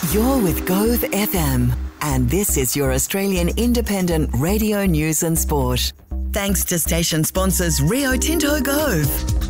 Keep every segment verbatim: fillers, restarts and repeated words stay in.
You're with Gove F M, and this is your Australian independent radio news and sport. Thanks to station sponsors Rio Tinto Gove.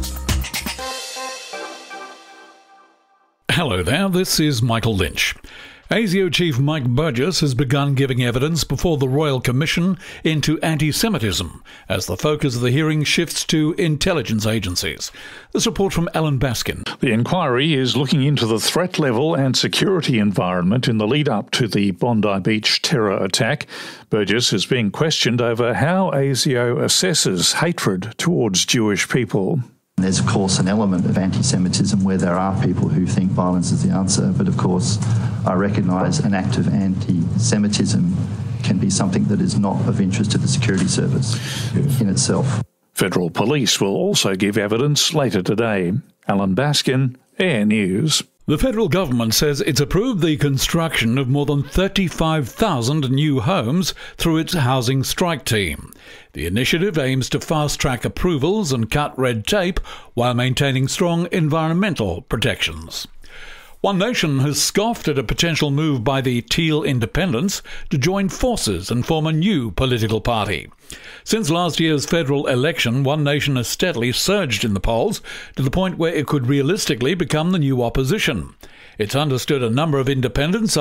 Hello there, this is Michael Lynch. ASIO Chief Mike Burgess has begun giving evidence before the Royal Commission into anti-Semitism as the focus of the hearing shifts to intelligence agencies. This report from Alan Baskin. The inquiry is looking into the threat level and security environment in the lead-up to the Bondi Beach terror attack. Burgess is being questioned over how ASIO assesses hatred towards Jewish people. There's, of course, an element of anti-Semitism where there are people who think violence is the answer, but of course I recognise an act of anti-Semitism can be something that is not of interest to the security service in itself. Federal Police will also give evidence later today. Alan Baskin, Air News. The federal government says it's approved the construction of more than thirty-five thousand new homes through its housing strike team. The initiative aims to fast-track approvals and cut red tape while maintaining strong environmental protections. One Nation has scoffed at a potential move by the Teal Independents to join forces and form a new political party. Since last year's federal election, One Nation has steadily surged in the polls to the point where it could realistically become the new opposition. It's understood a number of independents